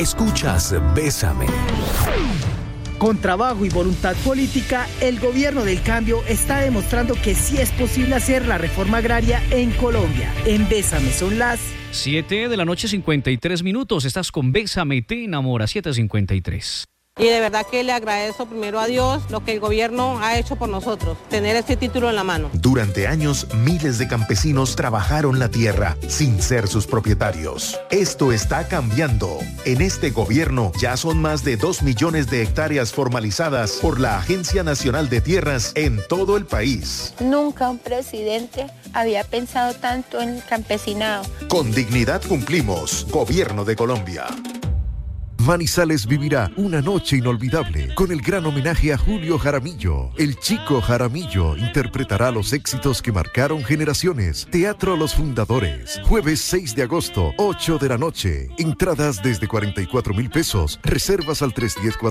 Escuchas Bésame. Con trabajo y voluntad política, el gobierno del cambio está demostrando que sí es posible hacer la reforma agraria en Colombia. En Bésame son las 7:53 p.m. Estás con Bésame, te enamora, 7:53. Y de verdad que le agradezco primero a Dios lo que el gobierno ha hecho por nosotros, tener este título en la mano. Durante años, miles de campesinos trabajaron la tierra sin ser sus propietarios. Esto está cambiando. En este gobierno ya son más de 2 millones de hectáreas formalizadas por la Agencia Nacional de Tierras en todo el país. Nunca un presidente había pensado tanto en el campesinado. Con dignidad cumplimos. Gobierno de Colombia. Manizales vivirá una noche inolvidable con el gran homenaje a Julio Jaramillo. El Chico Jaramillo interpretará los éxitos que marcaron generaciones. Teatro Los Fundadores, jueves 6 de agosto, 8 de la noche. Entradas desde 44,000 pesos. Reservas al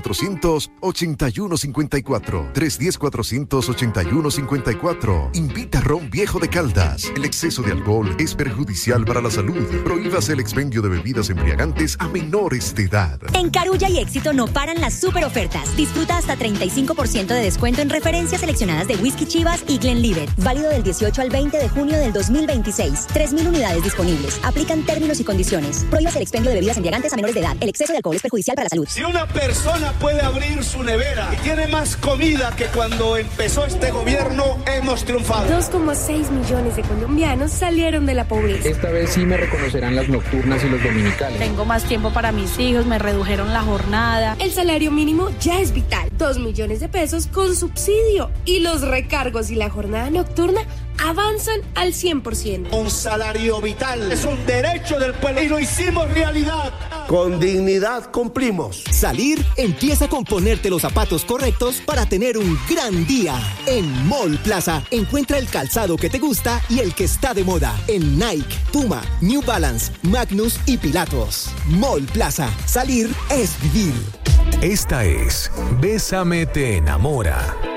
310-400-8154. 310-400-8154. Invita Ron Viejo de Caldas. El exceso de alcohol es perjudicial para la salud. Prohíbase el expendio de bebidas embriagantes a menores de edad. En Carulla y Éxito no paran las super ofertas. Disfruta hasta 35% de descuento en referencias seleccionadas de Whisky Chivas y Glenlivet. Válido del 18 al 20 de junio del 2026. 3,000 unidades disponibles. Aplican términos y condiciones. Prohíbas el expendio de bebidas embriagantes a menores de edad. El exceso de alcohol es perjudicial para la salud. Si una persona puede abrir su nevera y tiene más comida que cuando empezó este gobierno, hemos triunfado. 2,6 millones de colombianos salieron de la pobreza. Esta vez sí me reconocerán las nocturnas y los dominicales. Tengo más tiempo para mis hijos, me redujeron la jornada. El salario mínimo ya es vital. 2 millones de pesos con subsidio. Y los recargos y la jornada nocturna avanzan al 100%. Un salario vital es un derecho del pueblo y lo hicimos realidad. Con dignidad cumplimos. Salir empieza con ponerte los zapatos correctos para tener un gran día. En Mall Plaza encuentra el calzado que te gusta y el que está de moda en Nike, Puma, New Balance, Magnus y Pilatus. Mall Plaza. Salir es vivir. Esta es Bésame te enamora.